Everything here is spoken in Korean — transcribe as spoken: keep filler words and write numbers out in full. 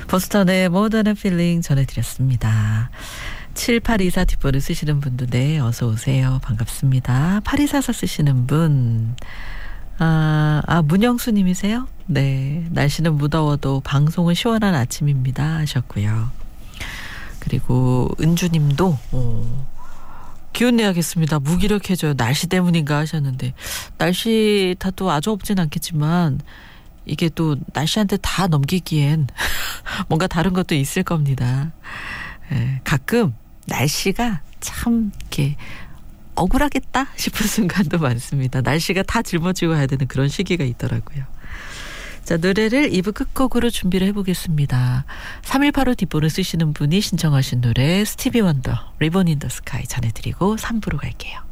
버스턴의 More Than a Feeling 전해드렸습니다. 칠팔이사 뒷번호 쓰시는 분도 네, 어서 오세요. 반갑습니다. 팔이사사 쓰시는 분, 아, 아 문영수 님이세요? 네, 날씨는 무더워도 방송은 시원한 아침입니다 하셨고요. 그리고 은주 님도 어, 기운 내야겠습니다. 무기력해져요. 날씨 때문인가 하셨는데, 날씨 탓도 아주 없진 않겠지만 이게 또 날씨한테 다 넘기기엔 뭔가 다른 것도 있을 겁니다. 예, 가끔 날씨가 참 이렇게 억울하겠다 싶은 순간도 많습니다. 날씨가 다 짊어지고 가야 되는 그런 시기가 있더라고요. 자, 노래를 이 부 끝곡으로 준비를 해보겠습니다. 삼일팔오 뒷번호 쓰시는 분이 신청하신 노래 스티비 원더 리본 인 더 스카이 전해드리고 삼 부로 갈게요.